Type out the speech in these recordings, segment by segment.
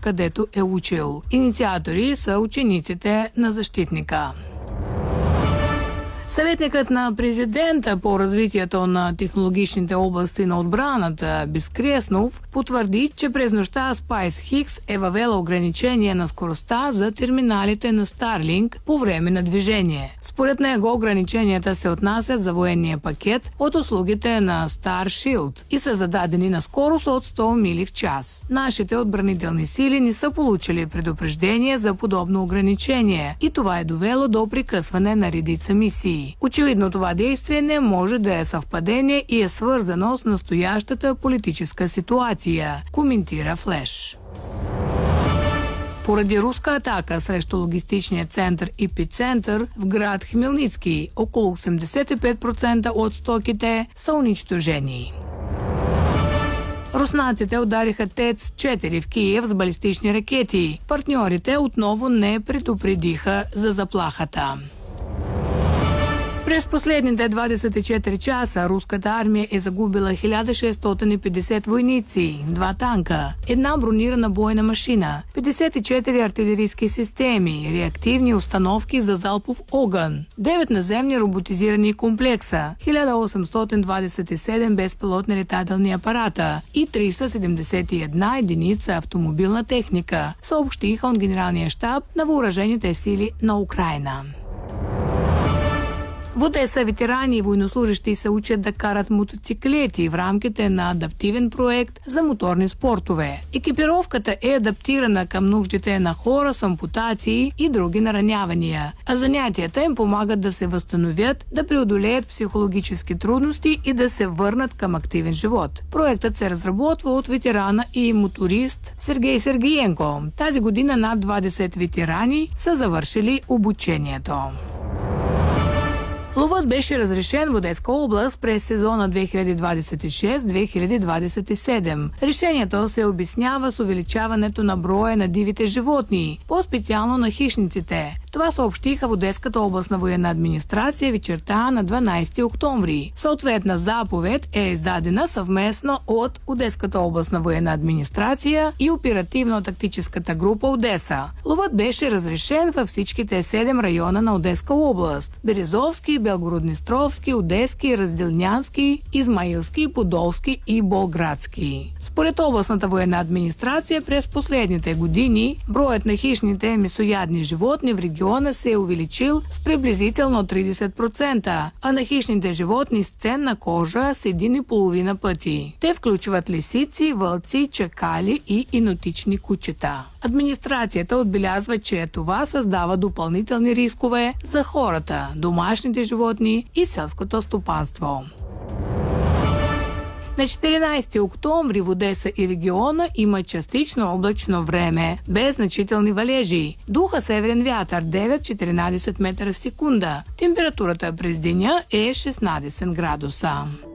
където е учил. Инициатори са учениците на защитника. Съветникът на президента по развитието на технологичните области на отбраната Безкреснов потвърди, че през нощта SpaceX е въвела ограничение на скоростта за терминалите на Starlink по време на движение. Според него ограниченията се отнасят за военния пакет от услугите на Starshield и са зададени на скорост от 100 мили в час. Нашите отбранителни сили не са получили предупреждение за подобно ограничение и това е довело до прекъсване на редица мисии. Очевидно това действие не може да е съвпадение и е свързано с настоящата политическа ситуация, коментира Флеш. Поради руска атака срещу логистичния център Епицентър в град Хмелницки, около 85% от стоките са унищожени. Руснаците удариха ТЕЦ-4 в Киев с балистични ракети. Партньорите отново не предупредиха за заплахата. През последните 24 часа руската армия е загубила 1650 войници, 2 танка, 1 бронирана бойна машина, 54 артилерийски системи, реактивни установки за залпов огън, 9 наземни роботизирани комплекса, 1827 безпилотни летателни апарата и 371 единица автомобилна техника, съобщиха от Генералния щаб на въоръжените сили на Украйна. В Одеса ветерани и военнослужещи се учат да карат мотоциклети в рамките на адаптивен проект за моторни спортове. Екипировката е адаптирана към нуждите на хора с ампутации и други наранявания, а занятията им помагат да се възстановят, да преодолеят психологически трудности и да се върнат към активен живот. Проектът се разработва от ветерана и моторист Сергей Сергиенко. Тази година над 20 ветерани са завършили обучението. Ловът беше разрешен в Одеска област през сезона 2026-2027. Решението се обяснява с увеличаването на броя на дивите животни, по-специално на хищниците. Това съобщиха в Одеската областна военна администрация вечерта на 12 октомври. Съответна заповед е издадена съвместно от Одеската областна военна администрация и оперативно-тактическата група Одеса. Ловът беше разрешен във всичките 7 района на Одеска област – Березовски, Белгород-Днестровски, Одески, Разделнянски, Измаилски, Подолски и Болградски. Според областната военна администрация през последните години броят на хищните месоядни животни в региона се е увеличил с приблизително 30%, а на хищните животни с ценна кожа с 1,5 пъти. Те включват лисици, вълци, чакали и енотични кучета. Администрацията отбелязва, че това създава допълнителни рискове за хората, домашните животни и селското стопанство. На 14 октомври в Одеса и региона има частично облачно време, без значителни валежи. Духа северен вятър 9-14 метра в секунда. Температурата през деня е 16 градуса.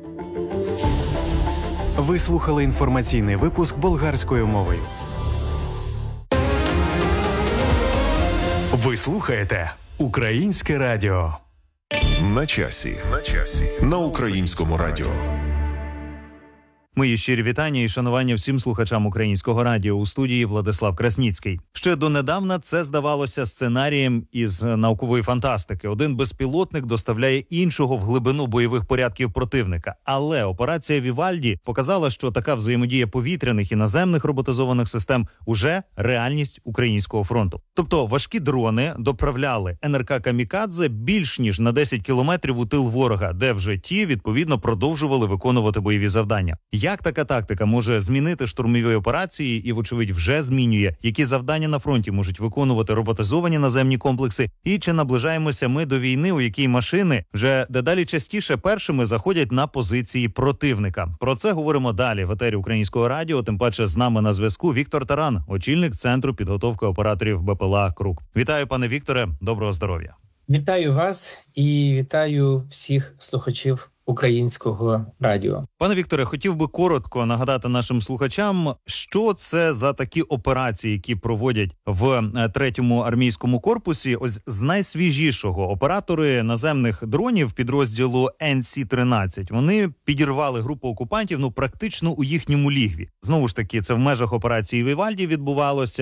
Ви слухали інформаційний випуск болгарською мовою. Ви слухаєте Українське радіо. На часі. На Українському радіо. Мої щирі вітання і шанування всім слухачам Українського радіо. У студії Владислав Красніцький. Ще донедавна це здавалося сценарієм із наукової фантастики. Один безпілотник доставляє іншого в глибину бойових порядків противника. Але операція «Вівальді» показала, що така взаємодія повітряних і наземних роботизованих систем уже реальність українського фронту. Тобто важкі дрони доправляли НРК «Камікадзе» більш ніж на 10 кілометрів у тил ворога, де вже ті, відповідно, продовжували виконувати бойові завдання. Як така тактика може змінити штурмові операції і, вочевидь, вже змінює, які завдання на фронті можуть виконувати роботизовані наземні комплекси, і чи наближаємося ми до війни, у якій машини вже дедалі частіше першими заходять на позиції противника? Про це говоримо далі в етері Українського радіо, тим паче з нами на зв'язку Віктор Таран, очільник Центру підготовки операторів БПЛА «Крук». Вітаю, пане Вікторе, доброго здоров'я. Вітаю вас і вітаю всіх слухачів Українського радіо. Пане Вікторе, хотів би коротко нагадати нашим слухачам, що це за такі операції, які проводять в 3-му армійському корпусі. Ось з найсвіжішого оператори наземних дронів підрозділу НС-13. Вони підірвали групу окупантів, практично у їхньому лігві. Знову ж таки, це в межах операції «Вівальді» відбувалося.